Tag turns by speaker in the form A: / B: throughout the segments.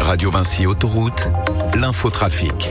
A: Radio Vinci Autoroute, l'infotrafic.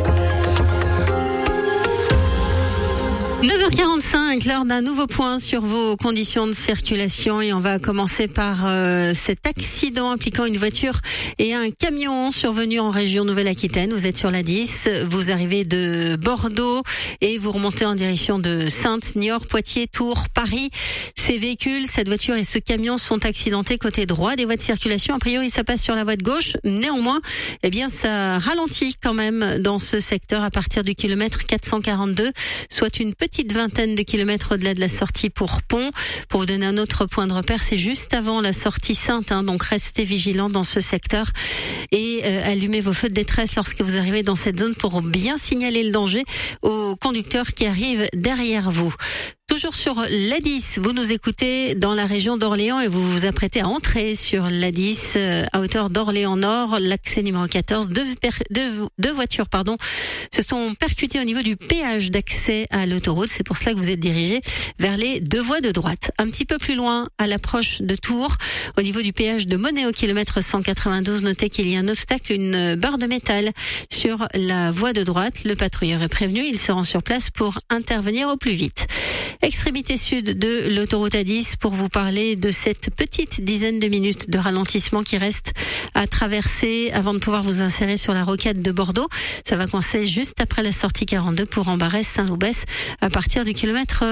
B: 9h45, l'heure d'un nouveau point sur vos conditions de circulation et on va commencer par cet accident impliquant une voiture et un camion survenu en région Nouvelle-Aquitaine. Vous êtes sur la 10, vous arrivez de Bordeaux et vous remontez en direction de Saintes, Niort, Poitiers, Tours, Paris. Ces véhicules, cette voiture et ce camion sont accidentés côté droit des voies de circulation. A priori, ça passe sur la voie de gauche. Néanmoins, eh bien, ça ralentit quand même dans ce secteur à partir du kilomètre 442, soit une petite vingtaine de kilomètres au-delà de la sortie pour Pont. Pour vous donner un autre point de repère, c'est juste avant la sortie Sainte, donc restez vigilants dans ce secteur et allumez vos feux de détresse lorsque vous arrivez dans cette zone pour bien signaler le danger aux conducteurs qui arrivent derrière vous. Toujours sur l'A10, vous nous écoutez dans la région d'Orléans et vous vous apprêtez à entrer sur l'A10 à hauteur d'Orléans Nord, l'accès numéro 14. Deux voitures se sont percutées au niveau du péage d'accès à l'autoroute. C'est pour cela que vous êtes dirigé vers les deux voies de droite. Un petit peu plus loin, à l'approche de Tours, au niveau du péage de Monet au kilomètre 192, notez qu'il y a un obstacle, une barre de métal sur la voie de droite. Le patrouilleur est prévenu, il se rend sur place pour intervenir au plus vite. Extrémité sud de l'autoroute A10 pour vous parler de cette petite dizaine de minutes de ralentissement qui reste à traverser avant de pouvoir vous insérer sur la rocade de Bordeaux. Ça va coincer juste après la sortie 42 pour Ambarès, Saint-Loubès à partir du kilomètre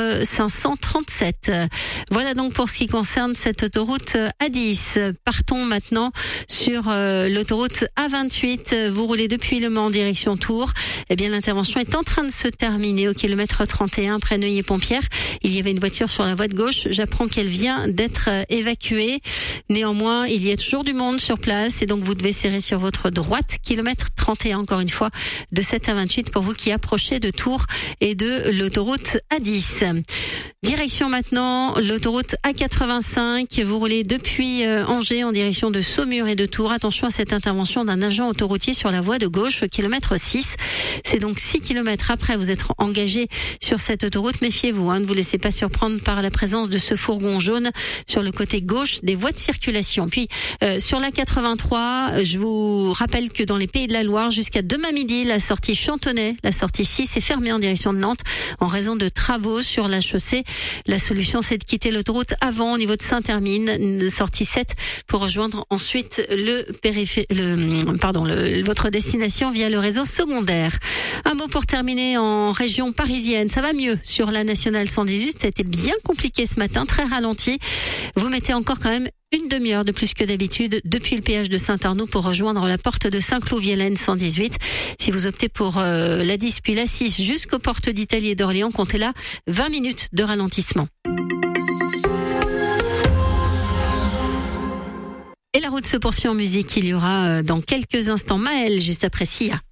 B: 537. Voilà donc pour ce qui concerne cette autoroute A10. Partons maintenant sur l'autoroute A28. Vous roulez depuis Le Mans en direction Tours. Eh bien, l'intervention est en train de se terminer au kilomètre 31 près Neuilly-Pompières. Il y avait une voiture sur la voie de gauche. J'apprends qu'elle vient d'être évacuée. Néanmoins, il y a toujours du monde sur place et donc vous devez serrer sur votre droite. Kilomètre 31, encore une fois, de 7 à 28 pour vous qui approchez de Tours et de l'autoroute A10. Direction maintenant l'autoroute A85. Vous roulez depuis Angers en direction de Saumur et de Tours. Attention à cette intervention d'un agent autoroutier sur la voie de gauche, kilomètre 6. C'est donc 6 kilomètres après vous êtes engagé sur cette autoroute. Méfiez-vous, ne vous laissez pas surprendre par la présence de ce fourgon jaune sur le côté gauche des voies de circulation. Puis sur la 83, je vous rappelle que dans les Pays de la Loire, jusqu'à demain midi, la sortie Chantonnay, la sortie 6 est fermée en direction de Nantes en raison de travaux sur la chaussée. La solution, c'est de quitter l'autoroute avant au niveau de Saint-Hermine, sortie 7, pour rejoindre ensuite votre destination via le réseau secondaire. Un mot pour terminer en région parisienne. Ça va mieux sur la nationale 118. Ça a été bien compliqué ce matin, très ralenti. Vous mettez encore quand même une demi-heure de plus que d'habitude depuis le péage de Saint-Arnaud pour rejoindre la porte de Saint-Cloud-Vielaine 118. Si vous optez pour la 10 puis la 6 jusqu'aux portes d'Italie et d'Orléans, comptez là 20 minutes de ralentissement. Et la route se poursuit en musique. Il y aura dans quelques instants Maël juste après Sia.